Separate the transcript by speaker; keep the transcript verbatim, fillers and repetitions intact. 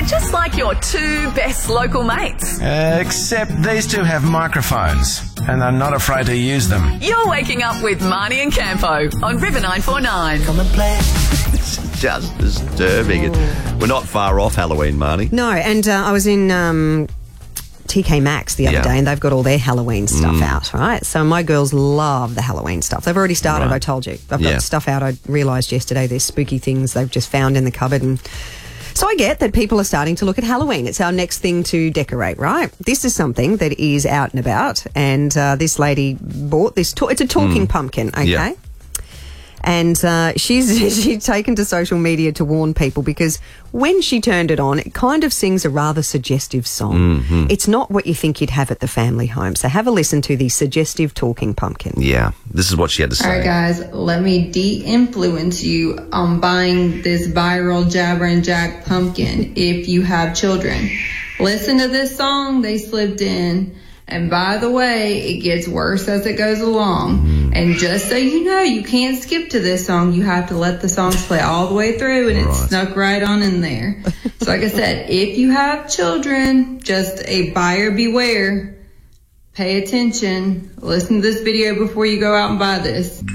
Speaker 1: Just like your two best local mates.
Speaker 2: Uh, except these two have microphones, and they're not afraid to use them.
Speaker 1: You're waking up with Marnie and Campo on River nine four nine.
Speaker 3: Come and play.
Speaker 4: It's just disturbing.
Speaker 5: Oh.
Speaker 4: We're not far off Halloween, Marnie.
Speaker 5: No, and uh, I was in um, T K Maxx the other
Speaker 4: Yeah.
Speaker 5: day, and they've got all their Halloween stuff out, right? So my girls love the Halloween stuff. They've already started,
Speaker 4: Right.
Speaker 5: I told you. I've got
Speaker 4: Yeah.
Speaker 5: stuff out. I realised yesterday there's spooky things they've just found in the cupboard, and so I get that people are starting to look at Halloween. It's our next thing to decorate, right? This is something that is out and about, and uh, this lady bought this. To- it's a talking pumpkin, okay?
Speaker 4: Yeah.
Speaker 5: And uh, she's she'd taken to social media to warn people because when she turned it on, it kind of sings a rather suggestive song.
Speaker 4: Mm-hmm.
Speaker 5: It's not what you think you'd have at the family home. So have a listen to the suggestive talking pumpkin.
Speaker 4: Yeah, this is what she had to say.
Speaker 6: All right, guys, let me de-influence you on buying this viral Jabber and Jack pumpkin if you have children. Listen to this song they slipped in. And by the way, it gets worse as it goes along.
Speaker 4: Mm-hmm.
Speaker 6: And just so you know, you can't skip to this song. You have to let the songs play all the way through, and
Speaker 4: Right.
Speaker 6: it's snuck right on in there. So like I said, if you have children, just a buyer beware. Pay attention. Listen to this video before you go out and buy this.